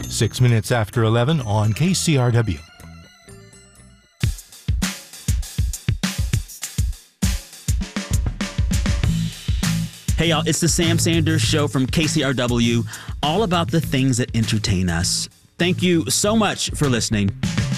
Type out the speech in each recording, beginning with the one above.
6 minutes after 11 on KCRW. Hey, y'all, it's the Sam Sanders Show from KCRW, all about the things that entertain us. Thank you so much for listening.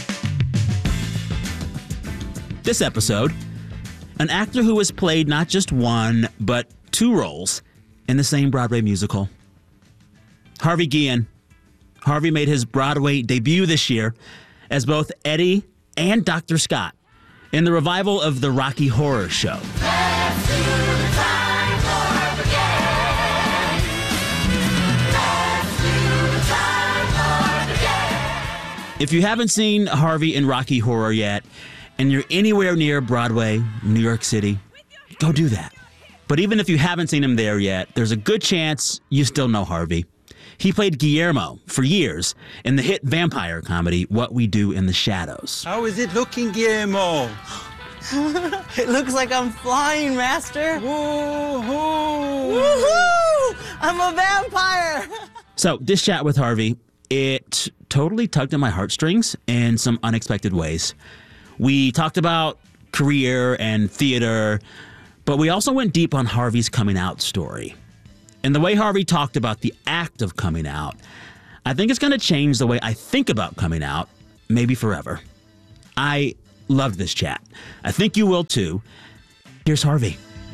This episode, an actor who has played not just one, but two roles in the same Broadway musical. Harvey Guillen. Harvey made his Broadway debut this year as both Eddie and Dr. Scott in the revival of the Rocky Horror Show. If you haven't seen Harvey in Rocky Horror yet, and you're anywhere near Broadway, New York City, go do that. But even if you haven't seen him there yet, there's a good chance you still know Harvey. He played Guillermo for years in the hit vampire comedy, What We Do in the Shadows. How is it looking, Guillermo? It looks like I'm flying, Master. Woohoo! Woohoo! I'm a vampire. So this chat with Harvey, it totally tugged at my heartstrings in some unexpected ways. We talked about career and theater, but we also went deep on Harvey's coming out story. And the way Harvey talked about the act of coming out, I think it's going to change the way I think about coming out, maybe forever. I loved this chat. I think you will too. Here's Harvey.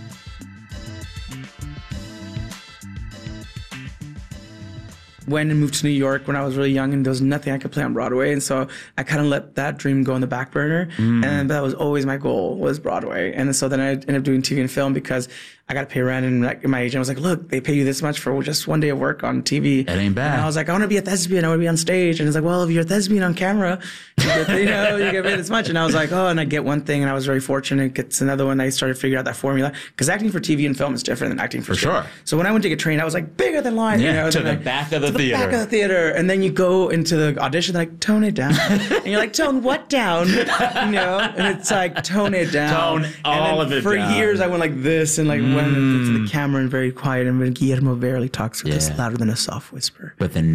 Went and moved to New York when I was really young, and there was nothing I could play on Broadway, and so I kind of let that dream go on the back burner, and that was always my goal, was Broadway. And so then I ended up doing TV and film because I got to pay rent, and my agent was like, look, they pay you this much for just one day of work on TV. That ain't bad. And I was like, I want to be a thespian, I want to be on stage. And it's like, well, if you're a thespian on camera, you get paid this much. And I was like, oh, and I get one thing, and I was very fortunate. Gets another one. I started figuring out that formula, because acting for TV and film is different than acting for sure. So when I went to get trained, I was like, bigger than life. To the back of the theater. Back of the theater. And then you go into the audition, they're like, tone it down. And you're like, tone what down? And it's like, tone it down. Tone all of it for down. For years, I went like this, and like went into the camera and very quiet, and when Guillermo barely talks with us louder than a soft whisper. But then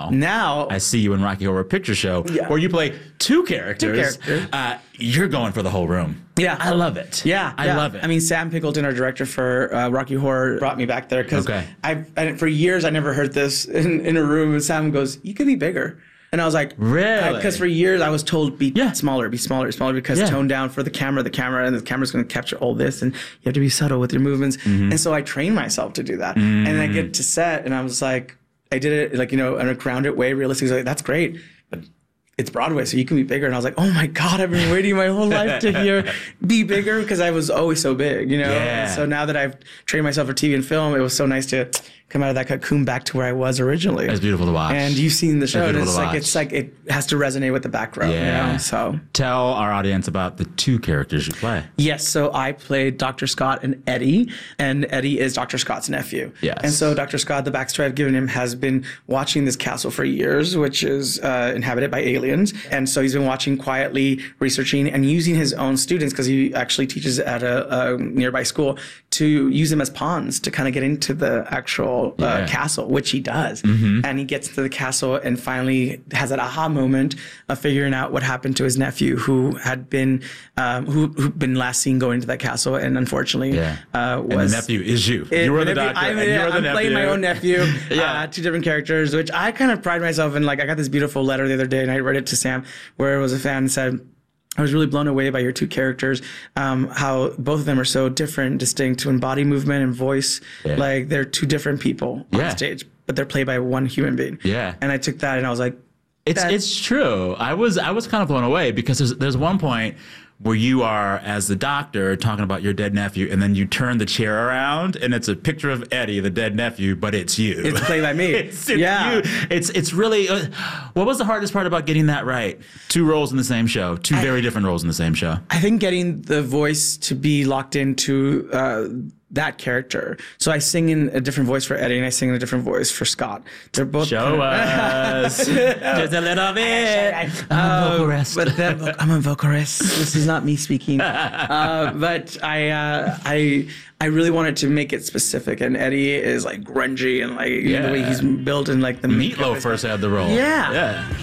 now I see you in Rocky Horror Picture Show, where you play two characters. You're going for the whole room. Yeah. I love it. Yeah. I love it. I mean, Sam Pickleton, our director for Rocky Horror, brought me back there because for years I never heard this in a room, and Sam goes, you could be bigger. And I was like, really? Because for years I was told, be smaller, because tone down for the camera, and the camera's going to capture all this, and you have to be subtle with your movements. And so I trained myself to do that. And then I get to set, and I was like, I did it like, in a grounded way, realistic. Like, that's great, but it's Broadway, so you can be bigger. And I was like, oh my God, I've been waiting my whole life to hear be bigger, because I was always so big, Yeah. And so now that I've trained myself for TV and film, it was so nice to come out of that cocoon back to where I was originally. It's beautiful to watch. And you've seen the show, and it's like it has to resonate with the back row. So tell our audience about the two characters you play. Yes, so I played Dr. Scott and Eddie is Dr. Scott's nephew. Yes. And so Dr. Scott, the backstory I've given him, has been watching this castle for years, which is inhabited by aliens. And so he's been watching quietly, researching, and using his own students, because he actually teaches at a nearby school, to use them as pawns to kind of get into the actual castle, which he does. And he gets into the castle and finally has that aha moment of figuring out what happened to his nephew, who had been who'd been last seen going to that castle, and unfortunately was. And the nephew is you. You were the doctor. I'm playing my own nephew. Two different characters, which I kind of pride myself in. Like, I got this beautiful letter the other day, and I read it to Sam, where it was a fan said, I was really blown away by your two characters, how both of them are so different, distinct in body movement and voice. Like, they're two different people on stage, but they're played by one human being. And I took that and I was like, it's true. I was kind of blown away, because there's one point where you are, as the doctor, talking about your dead nephew, and then you turn the chair around, and it's a picture of Eddie, the dead nephew, but it's you. It's played by me. It's you. It's really. What was the hardest part about getting that right? Two roles in the same show, very different roles in the same show. I think getting the voice to be locked into that character. So I sing in a different voice for Eddie and I sing in a different voice for Scott. They're both Show us just a little bit. I'm a vocalist. This is not me speaking. But I really wanted to make it specific, and Eddie is like grungy and like the way he's built and like the Meatloaf first had the role. Yeah.